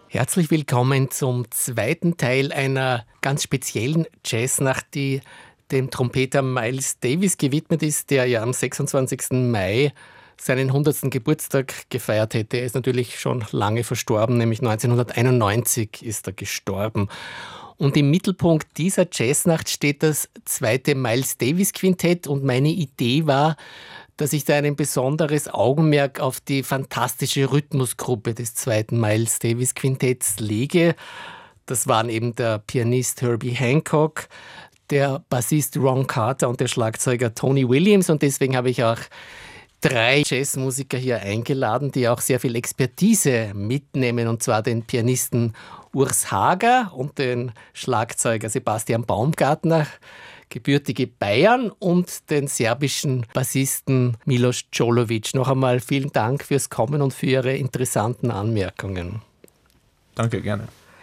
Herzlich willkommen zum zweiten Teil einer ganz speziellen Jazznacht, die dem Trompeter Miles Davis gewidmet ist, der ja am 26. Mai seinen 100. Geburtstag gefeiert hätte. Er ist natürlich schon lange verstorben, nämlich 1991 ist er gestorben. Und im Mittelpunkt dieser Jazznacht steht das zweite Miles Davis Quintett und meine Idee war, dass ich da ein besonderes Augenmerk auf die fantastische Rhythmusgruppe des zweiten Miles Davis Quintetts lege. Das waren eben der Pianist Herbie Hancock, der Bassist Ron Carter und der Schlagzeuger Tony Williams. Und deswegen habe ich auch 3 Jazzmusiker hier eingeladen, die auch sehr viel Expertise mitnehmen, und zwar den Pianisten Urs Hager und den Schlagzeuger Sebastian Baumgartner, gebürtige Bayern, und den serbischen Bassisten Milos Jolovic. Noch einmal vielen Dank fürs Kommen und für Ihre interessanten Anmerkungen. Danke, gerne.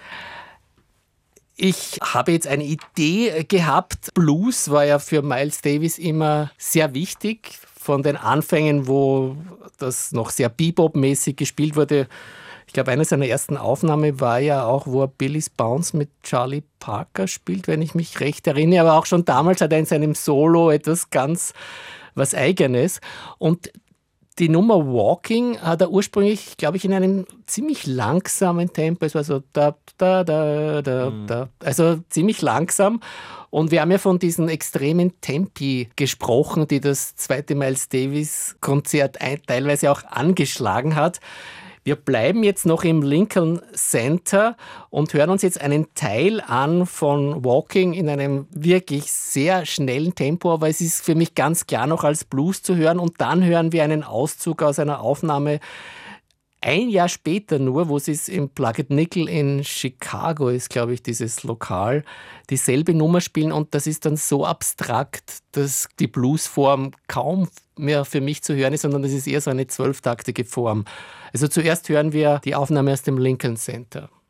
Ich habe jetzt eine Idee gehabt. Blues war ja für Miles Davis immer sehr wichtig. Von den Anfängen, wo das noch sehr Bebop-mäßig gespielt wurde. Ich glaube, eine seiner ersten Aufnahmen war ja auch, wo er Billy's Bounce mit Charlie Parker spielt, wenn ich mich recht erinnere. Aber auch schon damals hat er in seinem Solo etwas ganz was Eigenes. Und die Nummer Walking hat er ursprünglich, glaube ich, in einem ziemlich langsamen Tempo. Es war so da, da, da, da, da. Also ziemlich langsam. Und wir haben ja von diesen extremen Tempi gesprochen, die das zweite Miles Davis Konzert teilweise auch angeschlagen hat. Wir bleiben jetzt noch im Lincoln Center und hören uns jetzt einen Teil an von Walking in einem wirklich sehr schnellen Tempo, aber es ist für mich ganz klar noch als Blues zu hören. Und dann hören wir einen Auszug aus einer Aufnahme ein Jahr später nur, wo sie es im Plugged Nickel in Chicago ist, glaube ich, dieses Lokal, dieselbe Nummer spielen, und das ist dann so abstrakt, dass die Bluesform kaum mehr für mich zu hören ist, sondern das ist eher so eine 12-taktige Form. Also zuerst hören wir die Aufnahme aus dem Lincoln Center.